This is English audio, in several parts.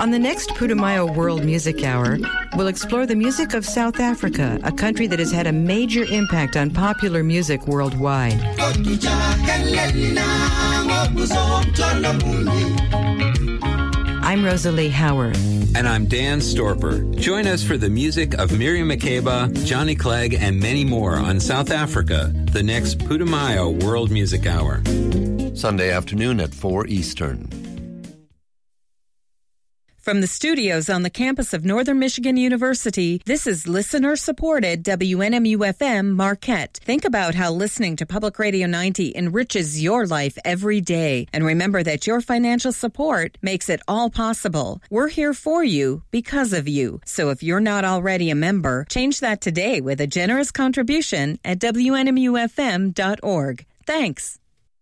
On the next Putumayo World Music Hour, we'll explore the music of South Africa, a country that has had a major impact on popular music worldwide. I'm Rosalie Howard. And I'm Dan Storper. Join us for the music of Miriam Makeba, Johnny Clegg, and many more on South Africa, the next Putumayo World Music Hour. Sunday afternoon at 4 Eastern. From the studios on the campus of Northern Michigan University, this is listener-supported WNMU-FM Marquette. Think about how listening to Public Radio 90 enriches your life every day. And remember that your financial support makes it all possible. We're here for you because of you. So if you're not already a member, change that today with a generous contribution at WNMUFM.org. Thanks.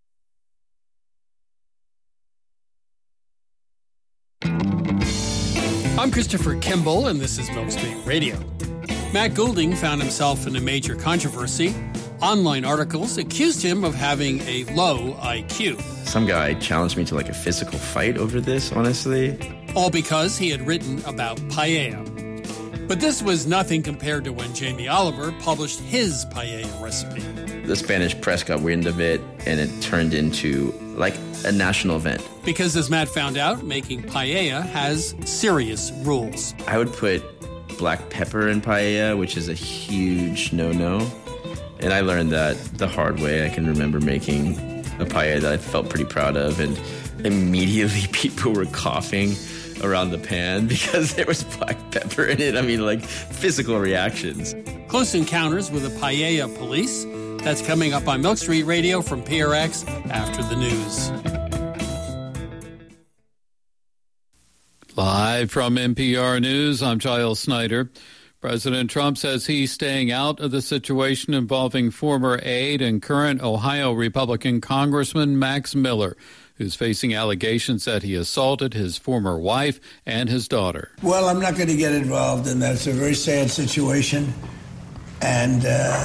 I'm Christopher Kimball, and this is Milk Street Radio. Matt Goulding found himself in a major controversy. Online articles accused him of having a low IQ. Some guy challenged me to a physical fight over this, honestly. All because he had written about paella. But this was nothing compared to when Jamie Oliver published his paella recipe. The Spanish press got wind of it, and it turned into a national event. Because as Matt found out, making paella has serious rules. I would put black pepper in paella, which is a huge no-no. And I learned that the hard way. I can remember making a paella that I felt pretty proud of, and immediately people were coughing around the pan because there was black pepper in it. I mean, physical reactions. Close encounters with the paella police. That's coming up on Milk Street Radio from PRX after the news. Live from NPR News, I'm Giles Snyder. President Trump says he's staying out of the situation involving former aide and current Ohio Republican Congressman Max Miller, who's facing allegations that he assaulted his former wife and his daughter. Well, I'm not going to get involved in that. It's a very sad situation, and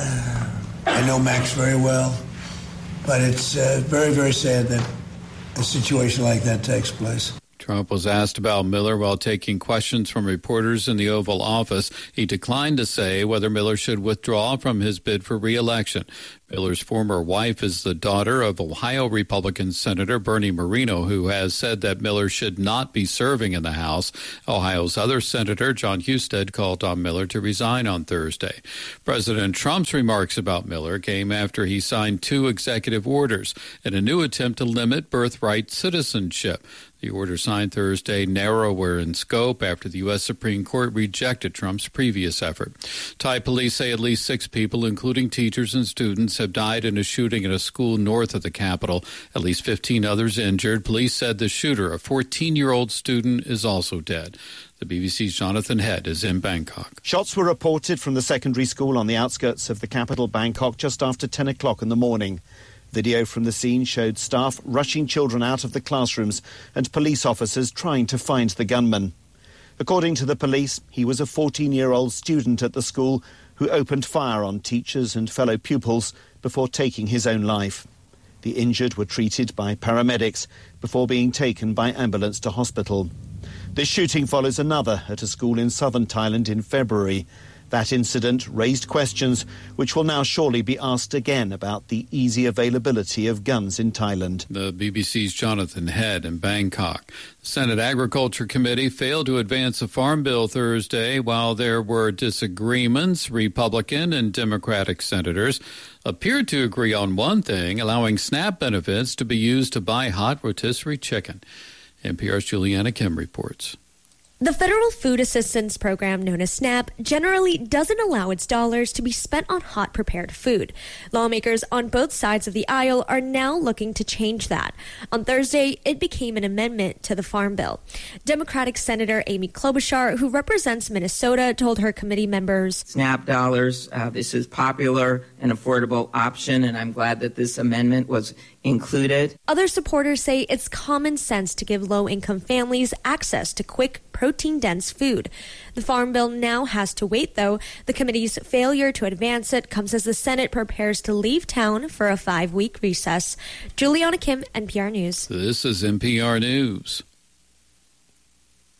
I know Max very well, but it's very, very sad that a situation like that takes place. Trump was asked about Miller while taking questions from reporters in the Oval Office. He declined to say whether Miller should withdraw from his bid for re-election. Miller's former wife is the daughter of Ohio Republican Senator Bernie Moreno, who has said that Miller should not be serving in the House. Ohio's other senator, John Husted, called on Miller to resign on Thursday. President Trump's remarks about Miller came after he signed 2 executive orders in a new attempt to limit birthright citizenship. The order signed Thursday narrower in scope after the U.S. Supreme Court rejected Trump's previous effort. Thai police say at least 6 people, including teachers and students, have died in a shooting at a school north of the capital. At least 15 others injured. Police said the shooter, a 14-year-old student, is also dead. The BBC's Jonathan Head is in Bangkok. Shots were reported from the secondary school on the outskirts of the capital, Bangkok, just after 10 o'clock in the morning. Video from the scene showed staff rushing children out of the classrooms and police officers trying to find the gunman. According to the police, he was a 14-year-old student at the school who opened fire on teachers and fellow pupils before taking his own life. The injured were treated by paramedics before being taken by ambulance to hospital. This shooting follows another at a school in southern Thailand in February. That incident raised questions which will now surely be asked again about the easy availability of guns in Thailand. The BBC's Jonathan Head in Bangkok. The Senate Agriculture Committee failed to advance a farm bill Thursday while there were disagreements. Republican and Democratic senators appeared to agree on one thing, allowing SNAP benefits to be used to buy hot rotisserie chicken. NPR's Juliana Kim reports. The Federal Food Assistance Program, known as SNAP, generally doesn't allow its dollars to be spent on hot prepared food. Lawmakers on both sides of the aisle are now looking to change that. On Thursday, it became an amendment to the Farm Bill. Democratic Senator Amy Klobuchar, who represents Minnesota, told her committee members, SNAP dollars, this is popular and affordable option, and I'm glad that this amendment was included. Other supporters say it's common sense to give low-income families access to quick, protein-dense food. The Farm Bill now has to wait, though. The committee's failure to advance it comes as the Senate prepares to leave town for a 5-week recess. Juliana Kim, NPR News. This is NPR News.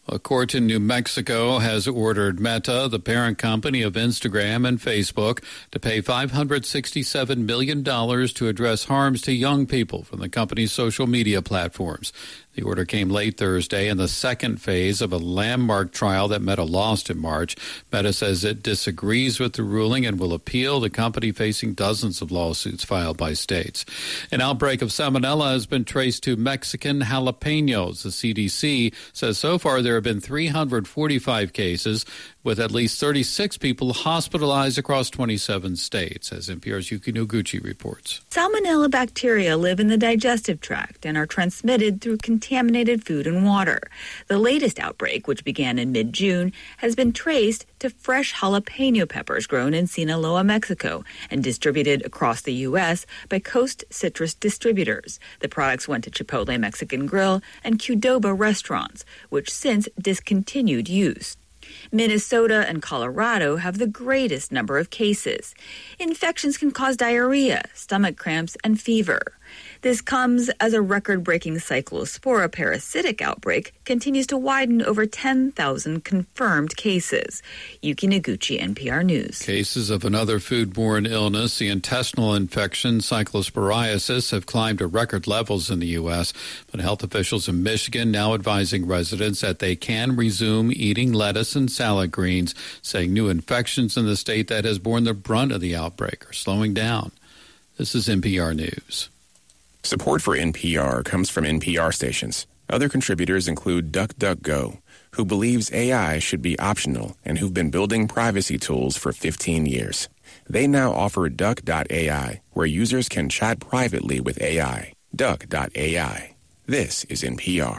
A court in New Mexico has ordered Meta, the parent company of Instagram and Facebook, to pay $567 million to address harms to young people from the company's social media platforms. The order came late Thursday in the second phase of a landmark trial that Meta lost in March. Meta says it disagrees with the ruling and will appeal, the company facing dozens of lawsuits filed by states. An outbreak of salmonella has been traced to Mexican jalapenos. The CDC says so far there have been 345 cases, with at least 36 people hospitalized across 27 states, as NPR's Yuki Noguchi reports. Salmonella bacteria live in the digestive tract and are transmitted through contaminated food and water. The latest outbreak, which began in mid-June, has been traced to fresh jalapeno peppers grown in Sinaloa, Mexico, and distributed across the U.S. by Coast Citrus distributors. The products went to Chipotle Mexican Grill and Qdoba restaurants, which since discontinued use. Minnesota and Colorado have the greatest number of cases. Infections can cause diarrhea, stomach cramps, and fever. This comes as a record-breaking cyclospora parasitic outbreak continues to widen over 10,000 confirmed cases. Yuki Noguchi, NPR News. Cases of another foodborne illness, the intestinal infection, cyclosporiasis, have climbed to record levels in the U.S., but health officials in Michigan now advising residents that they can resume eating lettuce and salad greens, saying new infections in the state that has borne the brunt of the outbreak are slowing down. This is NPR News. Support for NPR comes from NPR stations. Other contributors include DuckDuckGo, who believes AI should be optional and who've been building privacy tools for 15 years. They now offer Duck.ai, where users can chat privately with AI. Duck.ai. This is NPR.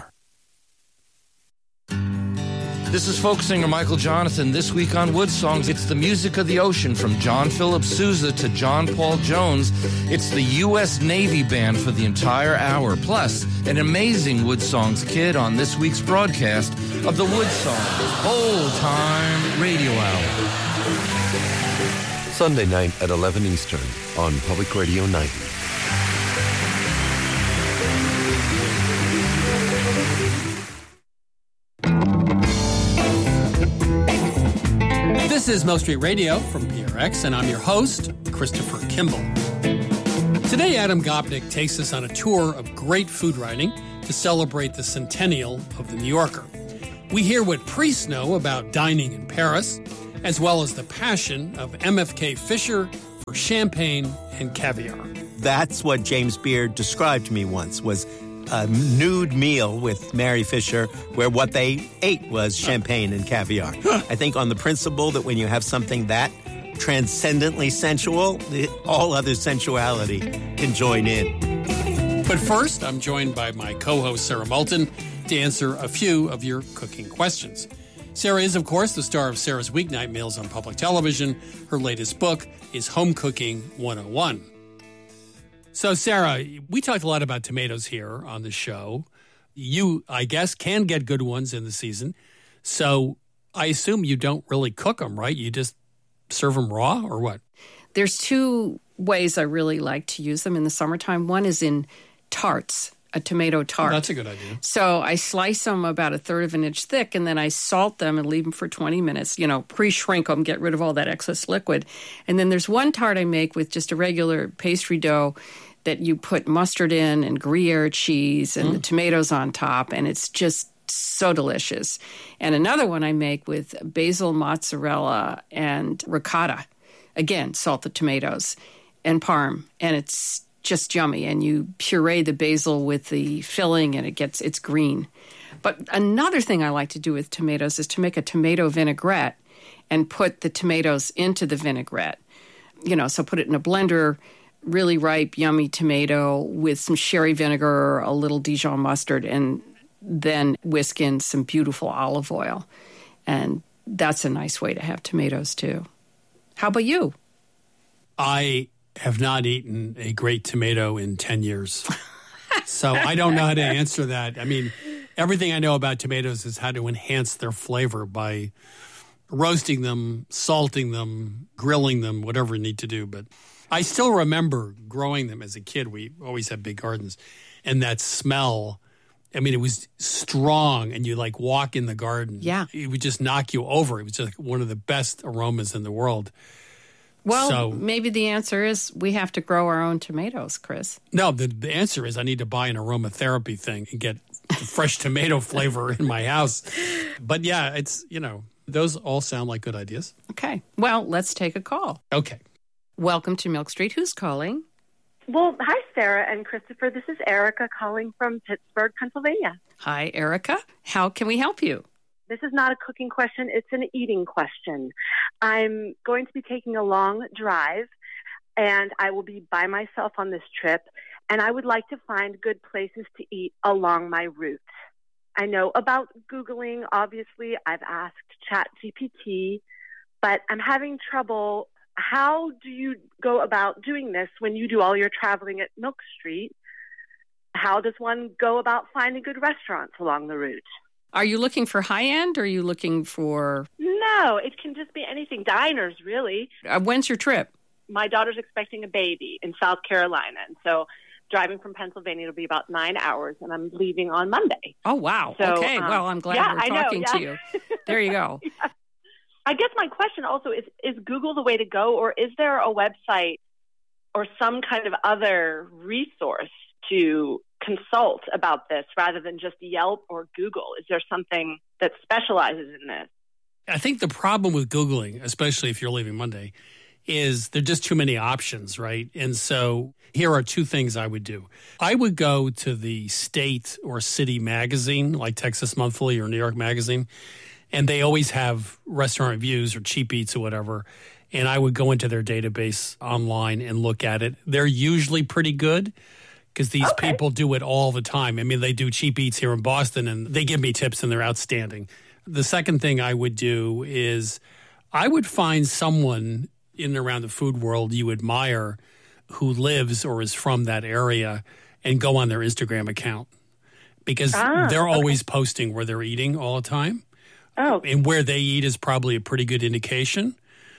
This is folk singer Michael Jonathan. This week on Wood Songs, it's the music of the ocean from John Philip Sousa to John Paul Jones. It's the U.S. Navy Band for the entire hour, plus an amazing Wood Songs kid on this week's broadcast of the Wood Songs Old Time Radio Hour. Sunday night at 11 Eastern on Public Radio 90. This is Milk Street Radio from PRX, and I'm your host, Christopher Kimball. Today, Adam Gopnik takes us on a tour of great food writing to celebrate the centennial of The New Yorker. We hear what priests know about dining in Paris, as well as the passion of MFK Fisher for champagne and caviar. That's what James Beard described to me once, was a nude meal with Mary Fisher where what they ate was champagne and caviar. I think on the principle that when you have something that transcendently sensual, all other sensuality can join in. But first, I'm joined by my co-host Sarah Moulton to answer a few of your cooking questions. Sarah is, of course, the star of Sarah's Weeknight Meals on public television. Her latest book is Home Cooking 101. So, Sarah, we talked a lot about tomatoes here on the show. You, I guess, can get good ones in the season. So I assume you don't really cook them, right? You just serve them raw or what? There's two ways I really like to use them in the summertime. One is in tarts, a tomato tart. Oh, that's a good idea. So I slice them about 1/3 of an inch thick, and then I salt them and leave them for 20 minutes, pre-shrink them, get rid of all that excess liquid. And then there's one tart I make with just a regular pastry dough that you put mustard in and Gruyere cheese and the tomatoes on top, and it's just so delicious. And another one I make with basil, mozzarella, and ricotta. Again, salt the tomatoes and parm, and it's just yummy. And you puree the basil with the filling, and it's green. But another thing I like to do with tomatoes is to make a tomato vinaigrette and put the tomatoes into the vinaigrette. So put it in a blender, really ripe, yummy tomato with some sherry vinegar, a little Dijon mustard, and then whisk in some beautiful olive oil. And that's a nice way to have tomatoes, too. How about you? I have not eaten a great tomato in 10 years. So I don't know how to answer that. I mean, everything I know about tomatoes is how to enhance their flavor by roasting them, salting them, grilling them, whatever you need to do. But I still remember growing them as a kid. We always had big gardens. And that smell I mean, it was strong, and you like walk in the garden. Yeah. It would just knock you over. It was just one of the best aromas in the world. Well, maybe the answer is we have to grow our own tomatoes, Chris. No, the answer is I need to buy an aromatherapy thing and get fresh tomato flavor in my house. But yeah, it's, those all sound like good ideas. Okay. Well, let's take a call. Okay. Welcome to Milk Street. Who's calling? Well, hi, Sarah and Christopher. This is Erica calling from Pittsburgh, Pennsylvania. Hi, Erica. How can we help you? This is not a cooking question. It's an eating question. I'm going to be taking a long drive, and I will be by myself on this trip, and I would like to find good places to eat along my route. I know about Googling. Obviously, I've asked ChatGPT, but I'm having trouble. How do you go about doing this when you do all your traveling at Milk Street? How does one go about finding good restaurants along the route? Are you looking for high-end, or are you looking for... No, it can just be anything. Diners, really. When's your trip? My daughter's expecting a baby in South Carolina, and so driving from Pennsylvania will be about 9 hours, and I'm leaving on Monday. Oh, wow. So, okay, well, I'm glad we're talking to you. There you go. Yeah. I guess my question also is Google the way to go, or is there a website or some kind of other resource to consult about this rather than just Yelp or Google? Is there something that specializes in this? I think the problem with Googling, especially if you're leaving Monday, is there are just too many options, right? And so here are two things I would do. I would go to the state or city magazine like Texas Monthly or New York Magazine, and they always have restaurant reviews or Cheap Eats or whatever. And I would go into their database online and look at it. They're usually pretty good because these people do it all the time. I mean, they do Cheap Eats here in Boston, and they give me tips, and they're outstanding. The second thing I would do is I would find someone in and around the food world you admire who lives or is from that area and go on their Instagram account because they're always posting where they're eating all the time. Oh. And where they eat is probably a pretty good indication.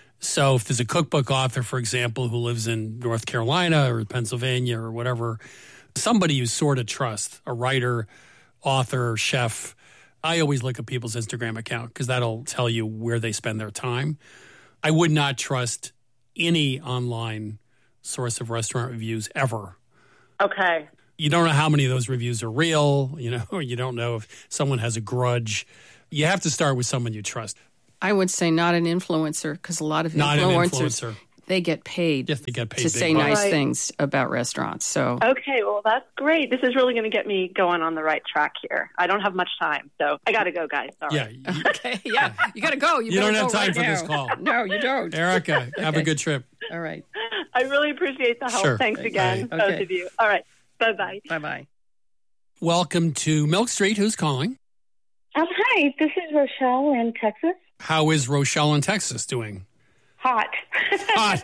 So if there's a cookbook author, for example, who lives in North Carolina or Pennsylvania or whatever, somebody you sort of trust, a writer, author, chef, I always look at people's Instagram account because that'll tell you where they spend their time. I would not trust any online source of restaurant reviews ever. Okay. You don't know how many of those reviews are real, or you don't know if someone has a grudge. You have to start with someone you trust. I would say not an influencer, because a lot of influencers, they get paid, yes, they get paid to say nice things about restaurants. So okay, well, that's great. This is really going to get me going on the right track here. I don't have much time, so I got to go, guys. Sorry. Yeah. Okay, yeah. You got to go. You don't have time for this call. No, you don't. Erica, have a good trip. All right. I really appreciate the help. Sure. Thanks again, both of you. All right. Bye-bye. Bye-bye. Welcome to Milk Street. Who's calling? Hi, this is Rochelle in Texas. How is Rochelle in Texas doing? Hot. Hot.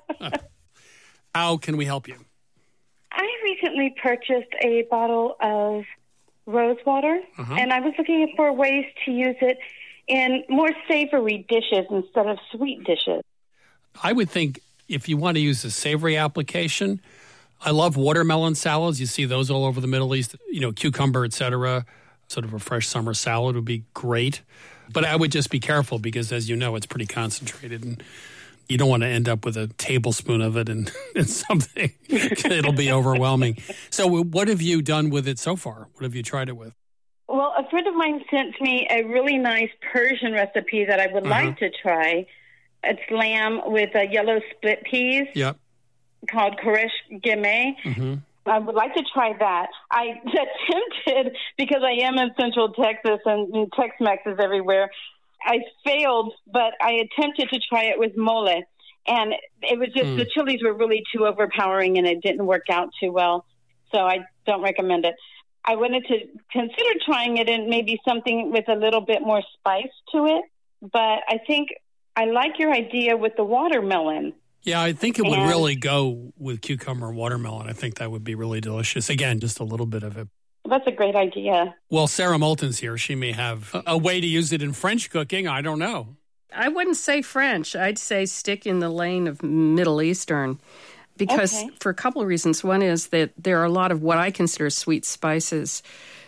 How can we help you? I recently purchased a bottle of rose water, and I was looking for ways to use it in more savory dishes instead of sweet dishes. I would think if you want to use a savory application, I love watermelon salads. You see those all over the Middle East, cucumber, etc. Sort of a fresh summer salad would be great. But I would just be careful because, as you know, it's pretty concentrated and you don't want to end up with a tablespoon of it and something. It'll be overwhelming. So what have you done with it so far? What have you tried it with? Well, a friend of mine sent me a really nice Persian recipe that I would like to try. It's lamb with yellow split peas. Yep. Called Koresh Gemeh. I would like to try that. I attempted, because I am in Central Texas and Tex-Mex is everywhere, I failed, but I attempted to try it with mole. And it was just, the chilies were really too overpowering and it didn't work out too well. So I don't recommend it. I wanted to consider trying it in maybe something with a little bit more spice to it. But I think I like your idea with the watermelon. Yeah, I think it would really go with cucumber and watermelon. I think that would be really delicious. Again, just a little bit of it. That's a great idea. Well, Sarah Moulton's here. She may have a way to use it in French cooking. I don't know. I wouldn't say French. I'd say stick in the lane of Middle Eastern because for a couple of reasons. One is that there are a lot of what I consider sweet spices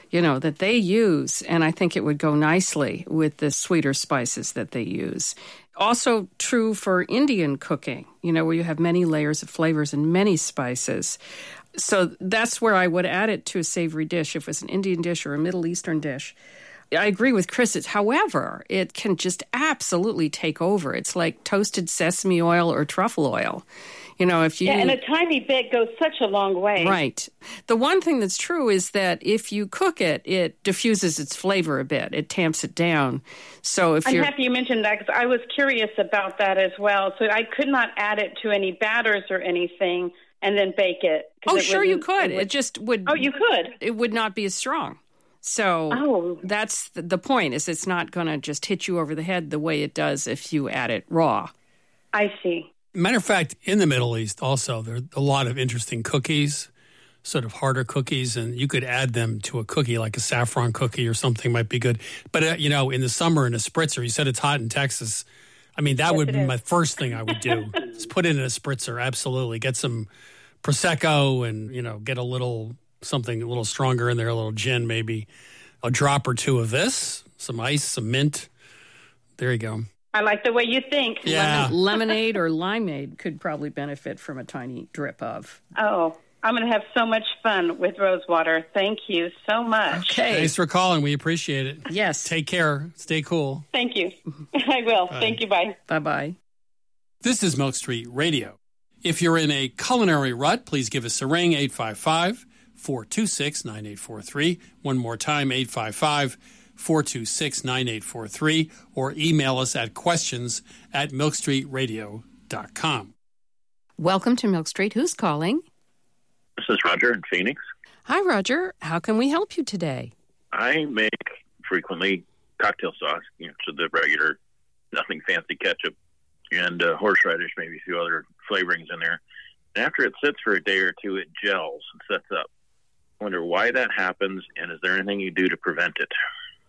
that they use, and I think it would go nicely with the sweeter spices that they use. Also true for Indian cooking, where you have many layers of flavors and many spices. So that's where I would add it to a savory dish, if it's an Indian dish or a Middle Eastern dish. I agree with Chris. However, it can just absolutely take over. It's like toasted sesame oil or truffle oil. If you... Yeah, and a tiny bit goes such a long way. Right. The one thing that's true is that if you cook it, it diffuses its flavor a bit. It tamps it down. So if I'm happy you mentioned that, because I was curious about that as well. So I could not add it to any batters or anything and then bake it. Oh, sure you could. It just would... Oh, you could? It would not be as strong. So that's the point, is it's not going to just hit you over the head the way it does if you add it raw. I see. Matter of fact, in the Middle East also, there are a lot of interesting cookies, sort of harder cookies, and you could add them to a cookie, like a saffron cookie or something might be good. But, in the summer in a spritzer, you said it's hot in Texas. I mean, that would be my first thing I would do, is put it in a spritzer, absolutely. Get some Prosecco and, get a little something a little stronger in there, a little gin maybe, a drop or two of this, some ice, some mint. There you go. I like the way you think. Yeah. Lemonade or limeade could probably benefit from a tiny drip of. Oh, I'm going to have so much fun with Rosewater. Thank you so much. Okay. Thanks for calling. We appreciate it. Yes. Take care. Stay cool. Thank you. I will. Bye. Thank you. Bye. Bye-bye. This is Milk Street Radio. If you're in a culinary rut, please give us a ring, 855-426-9843. One more time, 855-426-9843, or email us at questions@milkstreetradio.com. Welcome to Milk Street. Who's calling? This is Roger in Phoenix. Hi, Roger. How can we help you today? I make frequently cocktail sauce, so the regular, nothing fancy ketchup, and horseradish, maybe a few other flavorings in there. And after it sits for a day or two, it gels and sets up. I wonder why that happens, and is there anything you do to prevent it?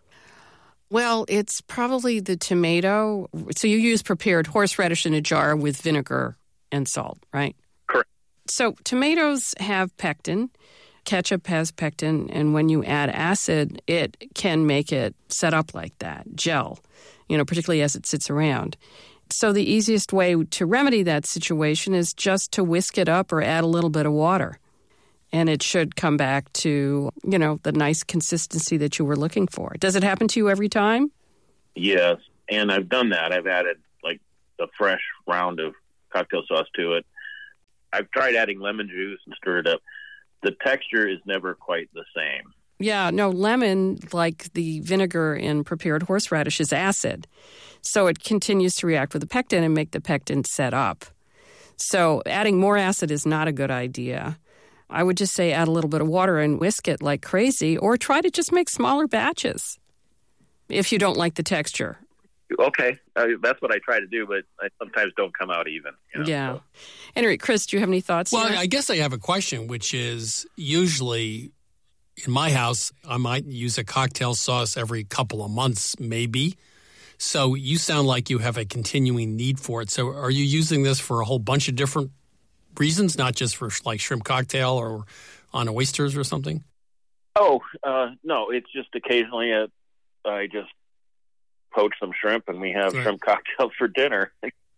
Well, it's probably the tomato. So you use prepared horseradish in a jar with vinegar and salt, right? Correct. So tomatoes have pectin. Ketchup has pectin, and when you add acid, it can make it set up like that, gel, particularly as it sits around. So the easiest way to remedy that situation is just to whisk it up or add a little bit of water. And it should come back to, the nice consistency that you were looking for. Does it happen to you every time? Yes, and I've done that. I've added, like, a fresh round of cocktail sauce to it. I've tried adding lemon juice and stirred it up. The texture is never quite the same. Yeah, no, lemon, like the vinegar in prepared horseradish, is acid. So it continues to react with the pectin and make the pectin set up. So adding more acid is not a good idea. I would just say add a little bit of water and whisk it like crazy, or try to just make smaller batches if you don't like the texture. Okay, that's what I try to do, but I sometimes don't come out even. Yeah. So. Anyway, Chris, do you have any thoughts? Well, I guess I have a question, which is usually in my house, I might use a cocktail sauce every couple of months, maybe. So you sound like you have a continuing need for it. So are you using this for a whole bunch of different reasons, not just for like shrimp cocktail or on oysters or something? Oh, no, it's just occasionally I just poach some shrimp and we have shrimp cocktails for dinner.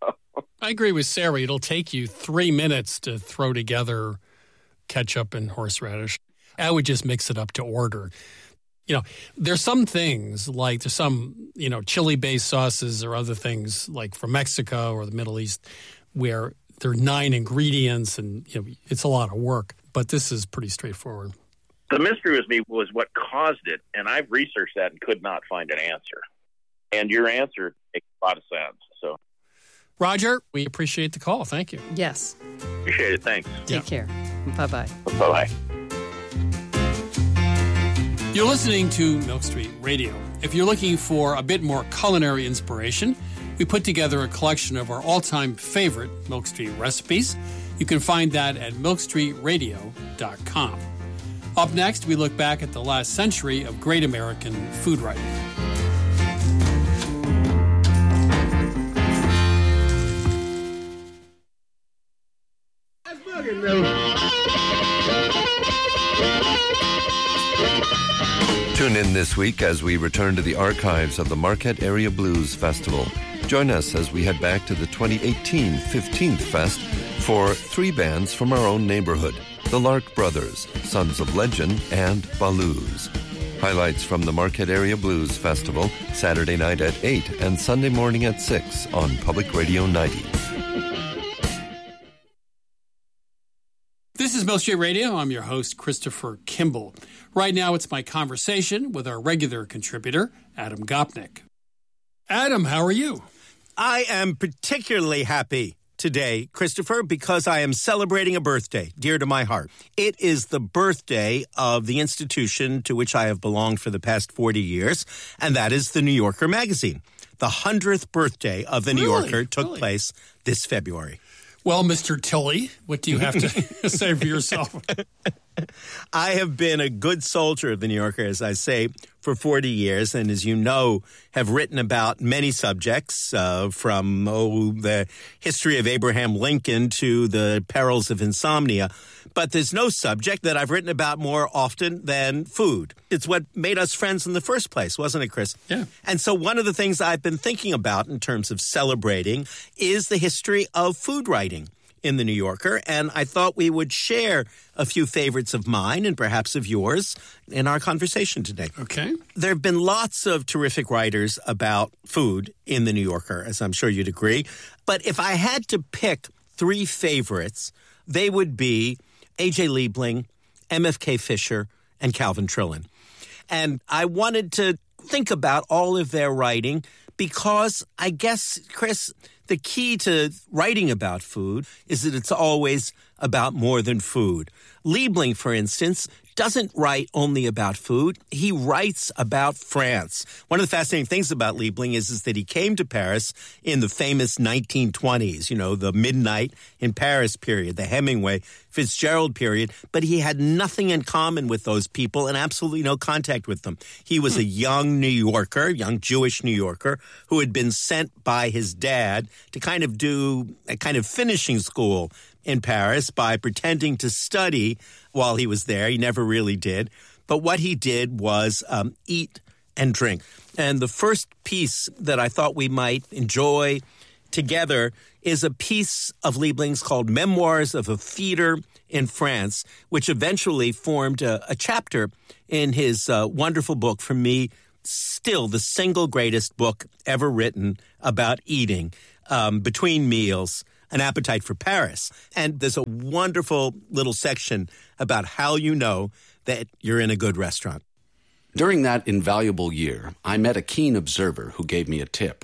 I agree with Sarah. It'll take you 3 minutes to throw together ketchup and horseradish. I would just mix it up to order. There's some things like there's some, chili-based sauces or other things like from Mexico or the Middle East where there are 9 ingredients and it's a lot of work. But this is pretty straightforward. The mystery with me was what caused it, and I've researched that and could not find an answer. And your answer makes a lot of sense. So, Roger, we appreciate the call. Thank you. Yes. Appreciate it. Thanks. Take care. Bye-bye. Bye-bye. You're listening to Milk Street Radio. If you're looking for a bit more culinary inspiration, we put together a collection of our all-time favorite Milk Street recipes. You can find that at milkstreetradio.com. Up next, we look back at the last century of great American food writing. in this week as we return to the archives of the Marquette Area Blues Festival. Join us as we head back to the 2018 15th Fest for 3 bands from our own neighborhood, the Lark Brothers, Sons of Legend, and Baloo's. Highlights from the Marquette Area Blues Festival, Saturday night at 8 and Sunday morning at 6 on Public Radio 90. This is Milk Street Radio. I'm your host, Christopher Kimball. Right now, it's my conversation with our regular contributor, Adam Gopnik. Adam, how are you? I am particularly happy today, Christopher, because I am celebrating a birthday dear to my heart. It is the birthday of the institution to which I have belonged for the past 40 years, and that is the New Yorker magazine. The 100th birthday of the New Yorker took place this February. Well, Mr. Tilley, what do you have to say for yourself? I have been a good soldier of the New Yorker, as I say, for 40 years, and as you know, have written about many subjects, from the history of Abraham Lincoln to the perils of insomnia. But there's no subject that I've written about more often than food. It's what made us friends in the first place, wasn't it, Chris? Yeah. And so one of the things I've been thinking about in terms of celebrating is the history of food writing in the New Yorker, and I thought we would share a few favorites of mine and perhaps of yours in our conversation today. Okay. There have been lots of terrific writers about food in the New Yorker, as I'm sure you'd agree. But if I had to pick 3 favorites, they would be A.J. Liebling, MFK Fisher, and Calvin Trillin. And I wanted to think about all of their writing because I guess, Chris, the key to writing about food is that it's always about more than food. Liebling, for instance, doesn't write only about food. He writes about France. One of the fascinating things about Liebling is that he came to Paris in the famous 1920s, the Midnight in Paris period, the Hemingway Fitzgerald period, but he had nothing in common with those people and absolutely no contact with them. He was a young New Yorker, young Jewish New Yorker, who had been sent by his dad to kind of do a kind of finishing school in Paris by pretending to study while he was there. He never really did. But what he did was eat and drink. And the first piece that I thought we might enjoy together is a piece of Liebling's called Memoirs of a Feeder in France, which eventually formed a chapter in his wonderful book, for me, still the single greatest book ever written about eating between meals, An Appetite for Paris. And there's a wonderful little section about how you know that you're in a good restaurant. During that invaluable year, I met a keen observer who gave me a tip.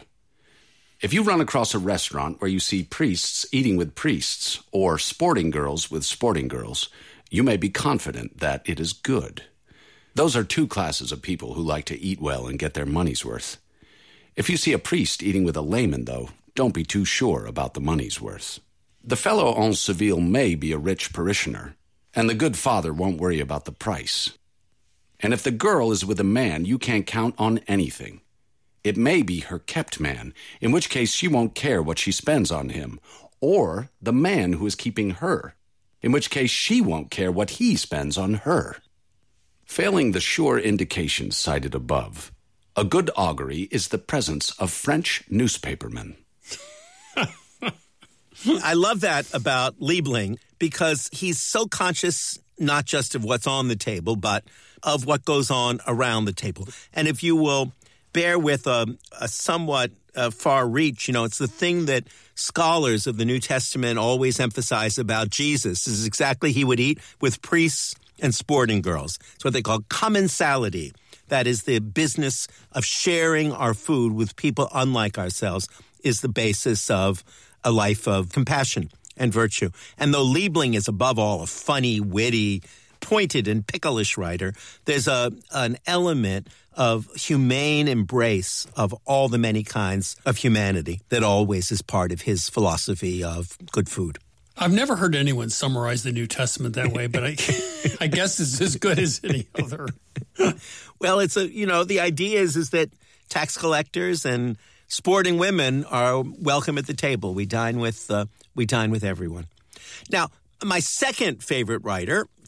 If you run across a restaurant where you see priests eating with priests or sporting girls with sporting girls, you may be confident that it is good. Those are 2 classes of people who like to eat well and get their money's worth. If you see a priest eating with a layman, though, don't be too sure about the money's worth. The fellow en Seville may be a rich parishioner, and the good father won't worry about the price. And if the girl is with a man, you can't count on anything. It may be her kept man, in which case she won't care what she spends on him, or the man who is keeping her, in which case she won't care what he spends on her. Failing the sure indications cited above, a good augury is the presence of French newspapermen. I love that about Liebling because he's so conscious not just of what's on the table, but of what goes on around the table. And if you will bear with a somewhat far reach, it's the thing that scholars of the New Testament always emphasize about Jesus. This is exactly he would eat with priests and sporting girls. It's what they call commensality. That is the business of sharing our food with people unlike ourselves is the basis of a life of compassion and virtue. And though Liebling is above all a funny, witty, pointed and picklish writer, there's an element of humane embrace of all the many kinds of humanity that always is part of his philosophy of good food. I've never heard anyone summarize the New Testament that way, but I guess it's as good as any other. Well, it's the idea is that tax collectors and sporting women are welcome at the table. We dine with everyone. Now, my second favorite writer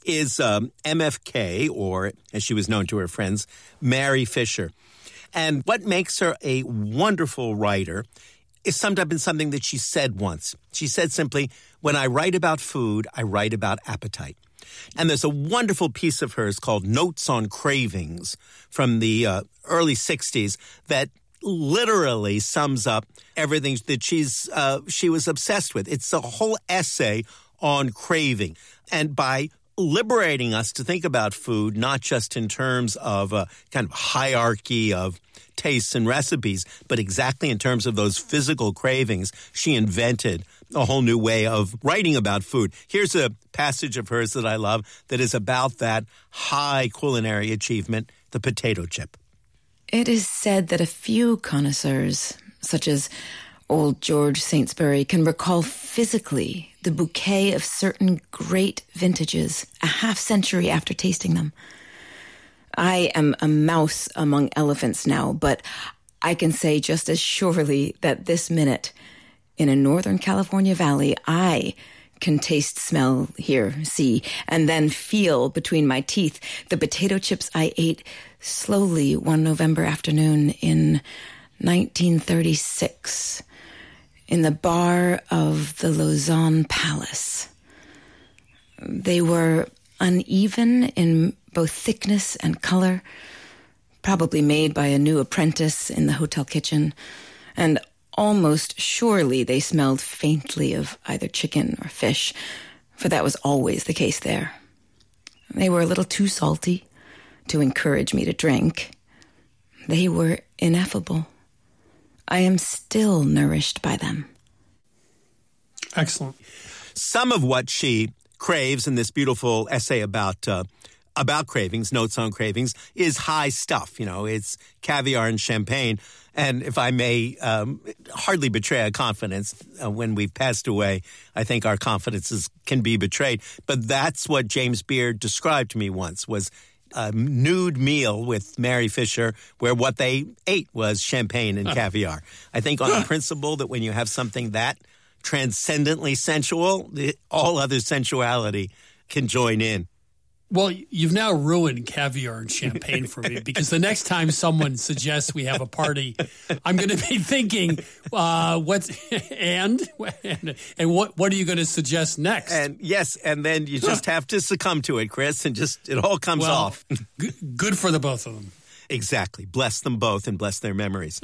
is MFK, or as she was known to her friends, Mary Fisher. And what makes her a wonderful writer is summed up in something that she said once. She said simply, when I write about food, I write about appetite. And there's a wonderful piece of hers called Notes on Cravings from the early 60s that literally sums up everything that she was obsessed with. It's a whole essay on craving. And by liberating us to think about food, not just in terms of a kind of hierarchy of tastes and recipes, but exactly in terms of those physical cravings, she invented a whole new way of writing about food. Here's a passage of hers that I love that is about that high culinary achievement, the potato chip. It is said that a few connoisseurs, such as old George Saintsbury, can recall physically the bouquet of certain great vintages a half-century after tasting them. I am a mouse among elephants now, but I can say just as surely that this minute, in a Northern California valley, I can taste, smell, hear, see, and then feel between my teeth the potato chips I ate slowly one November afternoon in 1936 in the bar of the Lausanne Palace. They were uneven in both thickness and color, probably made by a new apprentice in the hotel kitchen, and almost surely they smelled faintly of either chicken or fish, for that was always the case there. They were a little too salty to encourage me to drink. They were ineffable. I am still nourished by them. Excellent. Some of what she craves in this beautiful essay about cravings, Notes on Cravings, is high stuff. You know, it's caviar and champagne. And if I may hardly betray a confidence, when we've passed away, I think our confidences can be betrayed. But that's what James Beard described to me once, was a nude meal with Mary Fisher where what they ate was champagne and caviar. I think on the principle that when you have something that transcendently sensual, all other sensuality can join in. Well, you've now ruined caviar and champagne for me, because the next time someone suggests we have a party, I'm going to be thinking, what are you going to suggest next? And yes, and then you just have to succumb to it, Chris, and just it all comes off. Good for the both of them. Exactly. Bless them both and bless their memories.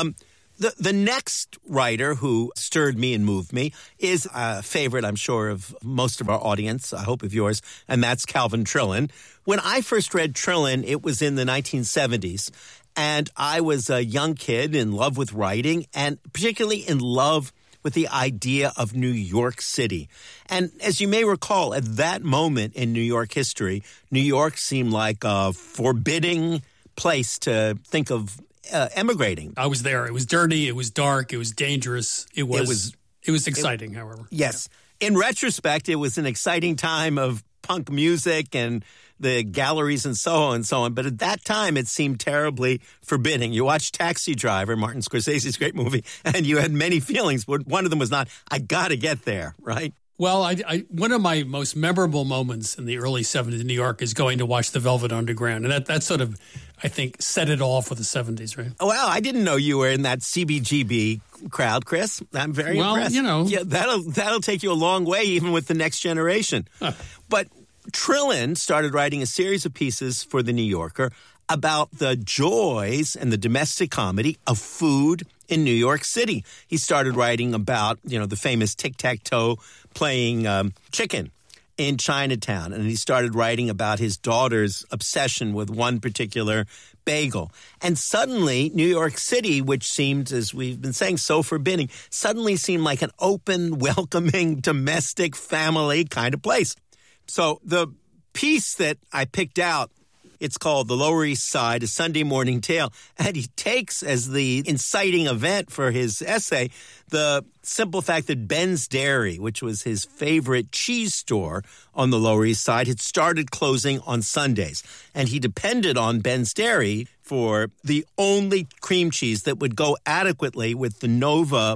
The next writer who stirred me and moved me is a favorite, I'm sure, of most of our audience, I hope of yours, and that's Calvin Trillin. When I first read Trillin, it was in the 1970s, and I was a young kid in love with writing, and particularly in love with the idea of New York City. And as you may recall, at that moment in New York history, New York seemed like a forbidding place to think of emigrating. I was there. It was dirty. It was dark. It was dangerous. It was exciting, however. Yes. In retrospect, it was an exciting time of punk music and the galleries and so on. But at that time, it seemed terribly forbidding. You watched Taxi Driver, Martin Scorsese's great movie, and you had many feelings. But one of them was not, I got to get there, right? Well, one of my most memorable moments in the early 70s in New York is going to watch the Velvet Underground. And that sort of, I think, set it all for the 70s, right? Well, I didn't know you were in that CBGB crowd, Chris. I'm very impressed. Yeah, that'll take you a long way, even with the next generation. But Trillin started writing a series of pieces for The New Yorker about the joys and the domestic comedy of food in New York City. He started writing about, the famous tic-tac-toe playing chicken in Chinatown. And he started writing about his daughter's obsession with one particular bagel. And suddenly, New York City, which seemed, as we've been saying, so forbidding, suddenly seemed like an open, welcoming, domestic, family kind of place. So the piece that I picked out, it's called The Lower East Side, A Sunday Morning Tale. And he takes as the inciting event for his essay the simple fact that Ben's Dairy, which was his favorite cheese store on the Lower East Side, had started closing on Sundays. And he depended on Ben's Dairy for the only cream cheese that would go adequately with the Nova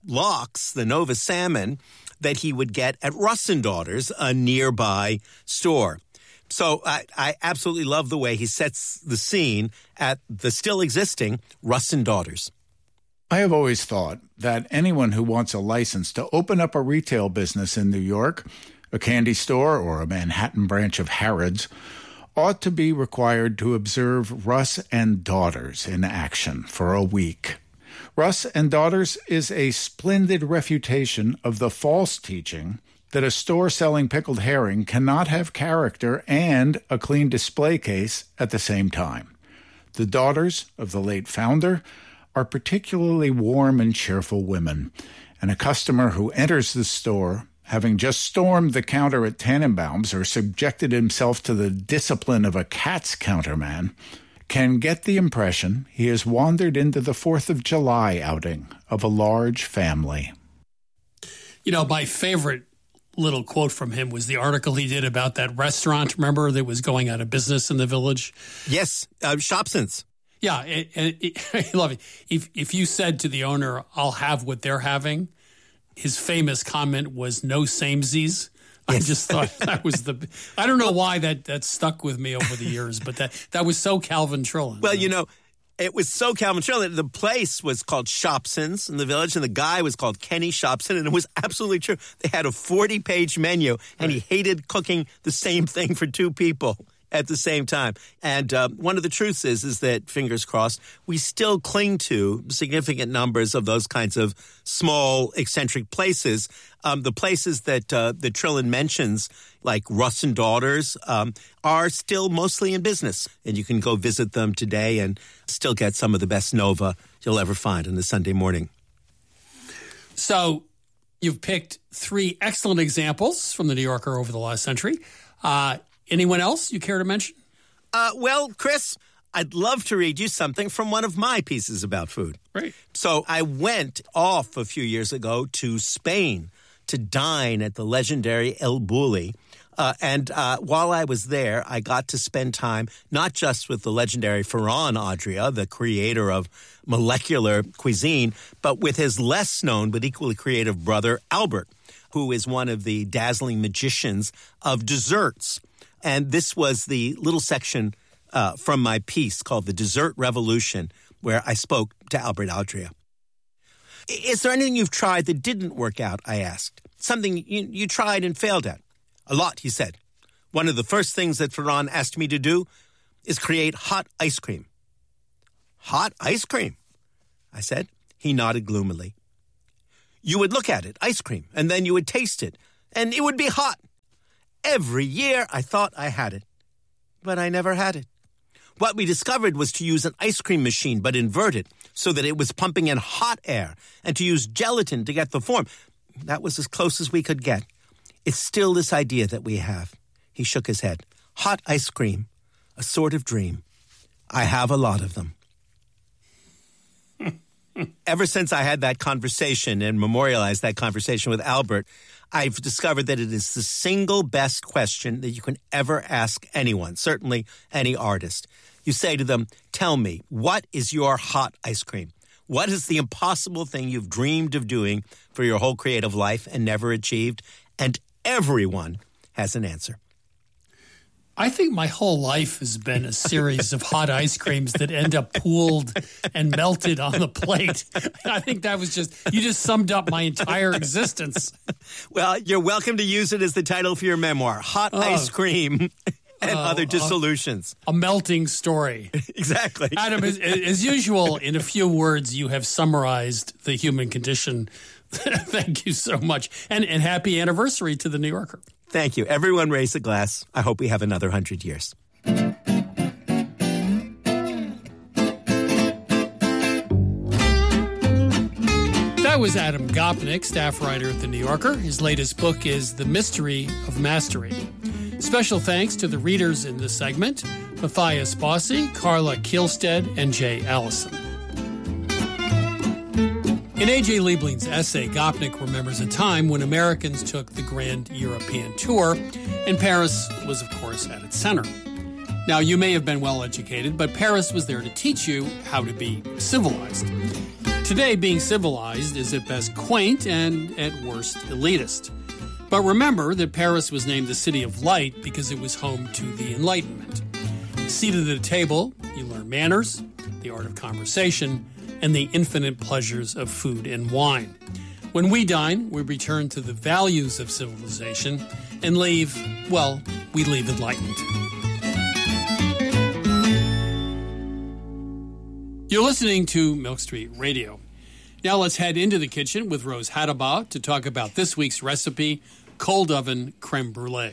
lox, the Nova salmon, that he would get at Russ & Daughters, a nearby store. So I absolutely love the way he sets the scene at the still existing Russ & Daughters. I have always thought that anyone who wants a license to open up a retail business in New York, a candy store, or a Manhattan branch of Harrods, ought to be required to observe Russ & Daughters in action for a week. Russ & Daughters is a splendid refutation of the false teaching that a store selling pickled herring cannot have character and a clean display case at the same time. The daughters of the late founder are particularly warm and cheerful women, and a customer who enters the store, having just stormed the counter at Tannenbaum's or subjected himself to the discipline of a Katz counterman, can get the impression he has wandered into the 4th of July outing of a large family. You know, my favorite little quote from him was the article he did about that restaurant, remember, that was going out of business in the Village? Yes, Shopsins. Yeah, I love it. If you said to the owner, I'll have what they're having, his famous comment was, no samesies. I just thought that was I don't know why that stuck with me over the years, but that was so Calvin Trillin. Well, you know, it was so Calvin Trillin. The place was called Shopsins in the Village, and the guy was called Kenny Shopson, and it was absolutely true. They had a 40-page menu, and he hated cooking the same thing for two people at the same time. And one of the truths is that, fingers crossed, we still cling to significant numbers of those kinds of small, eccentric places. The places that Trillin mentions, like Russ & Daughters, are still mostly in business. And you can go visit them today and still get some of the best Nova you'll ever find on a Sunday morning. So you've picked 3 excellent examples from the New Yorker over the last century. Anyone else you care to mention? Well, Chris, I'd love to read you something from one of my pieces about food. Right. So I went off a few years ago to Spain to dine at the legendary El Bulli. And while I was there, I got to spend time not just with the legendary Ferran Adrià, the creator of molecular cuisine, but with his less known but equally creative brother, Albert, who is one of the dazzling magicians of desserts. And this was the little section from my piece called The Dessert Revolution, where I spoke to Albert Adrià. Is there anything you've tried that didn't work out, I asked? Something you tried and failed at? A lot, he said. One of the first things that Ferran asked me to do is create hot ice cream. Hot ice cream, I said. He nodded gloomily. You would look at it, ice cream, and then you would taste it, and it would be hot. Every year I thought I had it, but I never had it. What we discovered was to use an ice cream machine, but invert it so that it was pumping in hot air, and to use gelatin to get the form. That was as close as we could get. It's still this idea that we have. He shook his head. Hot ice cream, a sort of dream. I have a lot of them. Ever since I had that conversation and memorialized that conversation with Albert, I've discovered that it is the single best question that you can ever ask anyone, certainly any artist. You say to them, tell me, what is your hot ice cream? What is the impossible thing you've dreamed of doing for your whole creative life and never achieved? And everyone has an answer. I think my whole life has been a series of hot ice creams that end up pooled and melted on the plate. I think that was you just summed up my entire existence. Well, you're welcome to use it as the title for your memoir, Hot Ice Cream and Other Dissolutions. A melting story. Exactly. Adam, as usual, in a few words, you have summarized the human condition. Thank you so much. And happy anniversary to the New Yorker. Thank you. Everyone raise a glass. I hope we have another 100 years. That was Adam Gopnik, staff writer at The New Yorker. His latest book is The Mystery of Mastery. Special thanks to the readers in this segment, Matthias Bossi, Carla Kielstead, and Jay Allison. In A.J. Liebling's essay, Gopnik remembers a time when Americans took the Grand European Tour, and Paris was, of course, at its center. Now, you may have been well-educated, but Paris was there to teach you how to be civilized. Today, being civilized is at best quaint and at worst elitist. But remember that Paris was named the City of Light because it was home to the Enlightenment. Seated at a table, you learn manners, the art of conversation, and the infinite pleasures of food and wine. When we dine, we return to the values of civilization and leave, well, we leave enlightened. You're listening to Milk Street Radio. Now let's head into the kitchen with Rose Hattabaugh to talk about this week's recipe, cold oven creme brulee.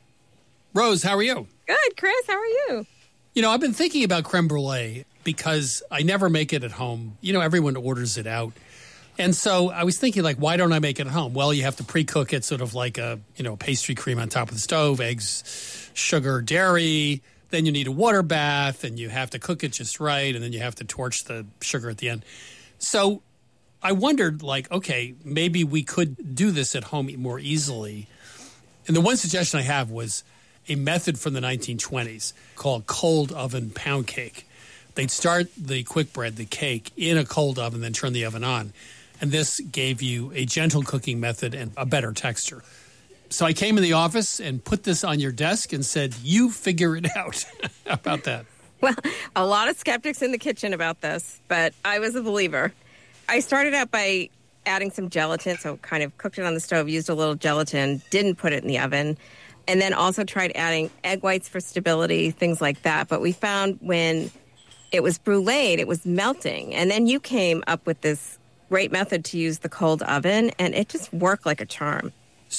Rose, how are you? Good, Chris. How are you? You know, I've been thinking about creme brulee because I never make it at home. You know, everyone orders it out. And so I was thinking, like, why don't I make it at home? Well, you have to pre-cook it sort of like a, pastry cream on top of the stove, eggs, sugar, dairy. Then you need a water bath, and you have to cook it just right, and then you have to torch the sugar at the end. So I wondered, like, okay, maybe we could do this at home more easily. And the one suggestion I have was a method from the 1920s called cold oven pound cake. They'd start the quick bread, the cake, in a cold oven, then turn the oven on. And this gave you a gentle cooking method and a better texture. So I came in the office and put this on your desk and said, you figure it out. How about that? Well, a lot of skeptics in the kitchen about this, but I was a believer. I started out by adding some gelatin, so kind of cooked it on the stove, used a little gelatin, didn't put it in the oven, and then also tried adding egg whites for stability, things like that. But we found when it was bruleed, it was melting. And then you came up with this great method to use the cold oven, and it just worked like a charm.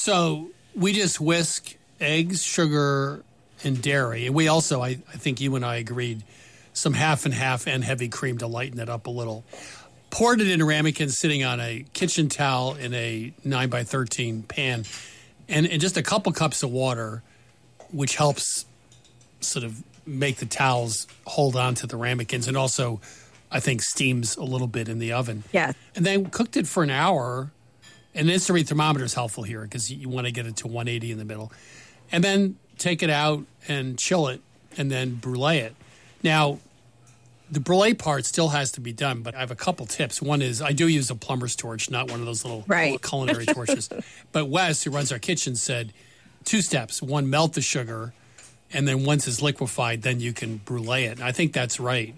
So we just whisk eggs, sugar, and dairy. And we also, I think you and I agreed, some half and half and heavy cream to lighten it up a little. Poured it in a ramekin sitting on a kitchen towel in a 9x13 pan. And just a couple cups of water, which helps sort of make the towels hold on to the ramekins and also, I think, steams a little bit in the oven. Yeah. And then cooked it for an hour. And an infrared thermometer is helpful here because you want to get it to 180 in the middle. And then take it out and chill it and then brulee it. Now, the brulee part still has to be done, but I have a couple tips. One is I do use a plumber's torch, not one of those little culinary torches. But Wes, who runs our kitchen, said 2 steps. One, melt the sugar, and then once it's liquefied, then you can brulee it. And I think that's right.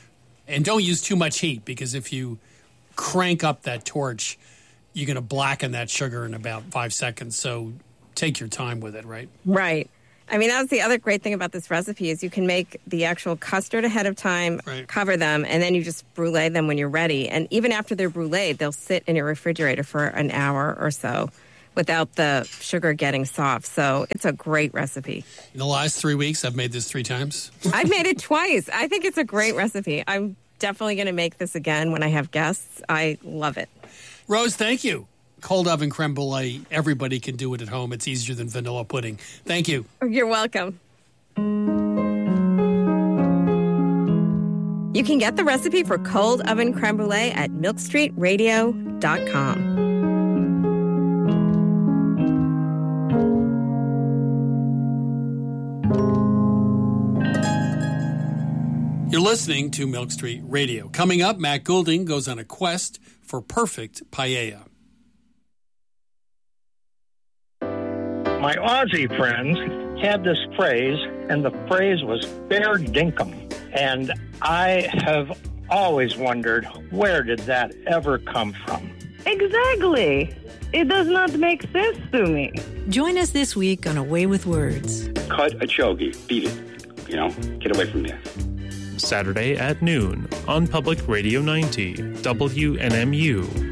And don't use too much heat because if you crank up that torch, you're going to blacken that sugar in about 5 seconds. So take your time with it, right? Right. I mean, that's the other great thing about this recipe is you can make the actual custard ahead of time, cover them, and then you just brulee them when you're ready. And even after they're bruleed, they'll sit in your refrigerator for an hour or so without the sugar getting soft. So it's a great recipe. In the last 3 weeks, I've made this 3 times. I've made it twice. I think it's a great recipe. I'm definitely going to make this again when I have guests. I love it. Rose, thank you. Cold oven creme brulee, everybody can do it at home. It's easier than vanilla pudding. Thank you. You're welcome. You can get the recipe for cold oven creme brulee at milkstreetradio.com. You're listening to Milk Street Radio. Coming up, Matt Goulding goes on a quest for perfect paella. My Aussie friends had this phrase, and the phrase was fair dinkum. And I have always wondered, where did that ever come from? Exactly. It does not make sense to me. Join us this week on A Way with Words. Cut a chogi. Beat it. Get away from there. Saturday at noon on Public Radio 90, WNMU.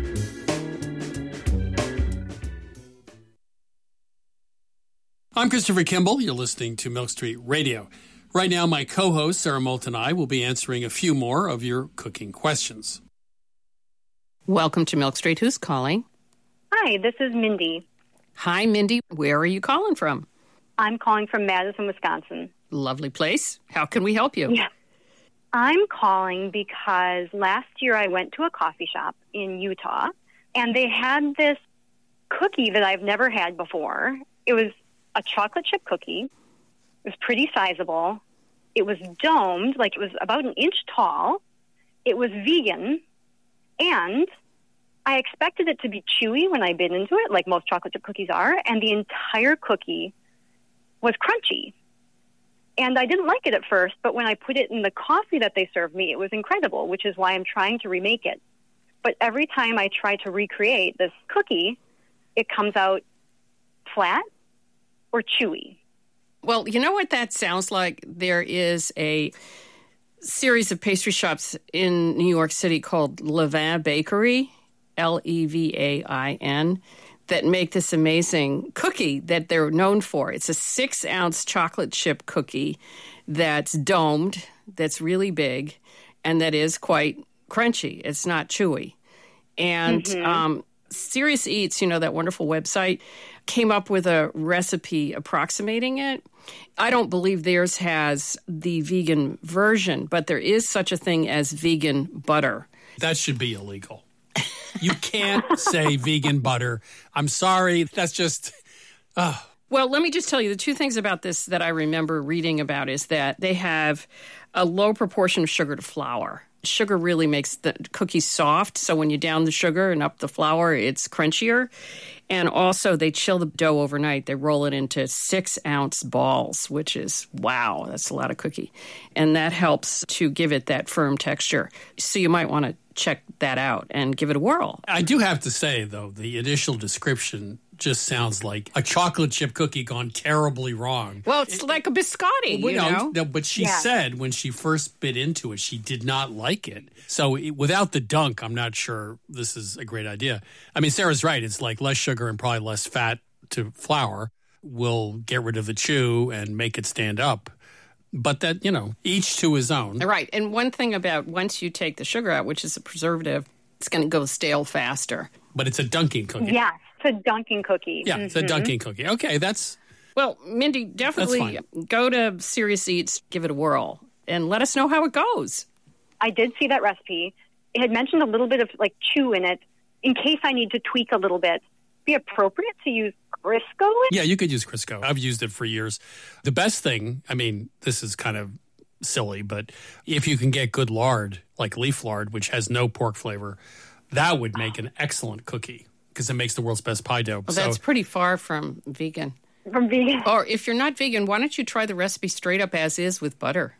I'm Christopher Kimball. You're listening to Milk Street Radio. Right now, my co-host, Sarah Moulton, and I will be answering a few more of your cooking questions. Welcome to Milk Street. Who's calling? Hi, this is Mindy. Hi, Mindy. Where are you calling from? I'm calling from Madison, Wisconsin. Lovely place. How can we help you? Yeah. I'm calling because last year I went to a coffee shop in Utah, and they had this cookie that I've never had before. It was a chocolate chip cookie. It was pretty sizable. It was domed, like it was about an inch tall. It was vegan, and I expected it to be chewy when I bit into it, like most chocolate chip cookies are, and the entire cookie was crunchy. And I didn't like it at first, but when I put it in the coffee that they served me, it was incredible, which is why I'm trying to remake it. But every time I try to recreate this cookie, it comes out flat or chewy. Well, you know what that sounds like? There is a series of pastry shops in New York City called Levain Bakery, Levain, that make this amazing cookie that they're known for. It's a 6-ounce chocolate chip cookie that's domed, that's really big, and that is quite crunchy. It's not chewy. And Serious Eats, that wonderful website, came up with a recipe approximating it. I don't believe theirs has the vegan version, but there is such a thing as vegan butter. That should be illegal. You can't say vegan butter. I'm sorry. That's just... Well, let me just tell you, the two things about this that I remember reading about is that they have a low proportion of sugar to flour. Sugar really makes the cookies soft, so when you down the sugar and up the flour, it's crunchier. And also, they chill the dough overnight. They roll it into 6-ounce balls, which is, wow, that's a lot of cookie. And that helps to give it that firm texture. So you might want to check that out and give it a whirl. I do have to say, though, the initial description just sounds like a chocolate chip cookie gone terribly wrong. Well, it's like a biscotti, No, but she said when she first bit into it, she did not like it. So without the dunk, I'm not sure this is a great idea. I mean, Sarah's right. It's like less sugar and probably less fat to flour will get rid of the chew and make it stand up. But that, each to his own. Right. And one thing about once you take the sugar out, which is a preservative, it's going to go stale faster. But it's a dunking cookie. Yes, it's a dunking cookie. Yeah, it's a dunking cookie. Okay, that's... Well, Mindy, definitely go to Serious Eats, give it a whirl, and let us know how it goes. I did see that recipe. It had mentioned a little bit of chew in it. In case I need to tweak a little bit, be appropriate to use Crisco? Yeah, you could use Crisco. I've used it for years. The best thing, I mean, this is kind of silly, but if you can get good lard, like leaf lard, which has no pork flavor, that would make an excellent cookie because it makes the world's best pie dough. Well, that's pretty far from vegan. From vegan. Or if you're not vegan, why don't you try the recipe straight up as is with butter?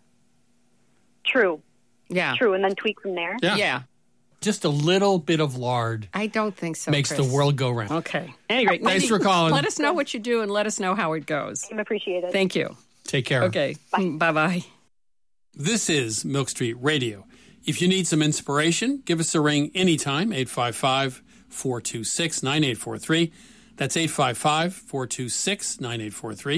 True. Yeah. True, and then tweak from there? Yeah. Just a little bit of lard. I don't think so, makes Chris. the world go round. Okay. Anyway, thanks for calling. Let us know what you do and let us know how it goes. I appreciate it. Thank you. Take care. Okay. Bye-bye. This is Milk Street Radio. If you need some inspiration, give us a ring anytime, 855-426-9843. That's 855-426-9843.